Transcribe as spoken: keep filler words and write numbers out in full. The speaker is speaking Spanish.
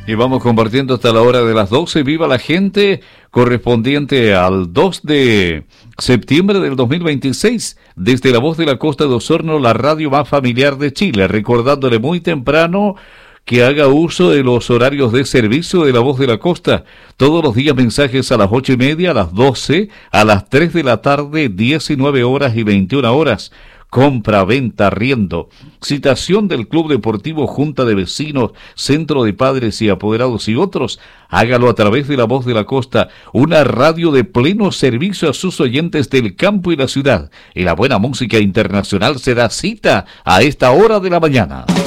Y vamos compartiendo hasta la hora de las doce. Viva la gente, correspondiente al dos de septiembre del dos mil veintiséis. Desde La Voz de la Costa de Osorno, la radio más familiar de Chile. Recordándole muy temprano que haga uso de los horarios de servicio de La Voz de la Costa. Todos los días mensajes a las ocho y media, a las doce, a las tres de la tarde, diecinueve horas y veintiuna horas. Compra, venta, arriendo. Citación del Club Deportivo Junta de Vecinos, Centro de Padres y Apoderados y otros. Hágalo a través de La Voz de la Costa, una radio de pleno servicio a sus oyentes del campo y la ciudad. Y la buena música internacional se da cita a esta hora de la mañana.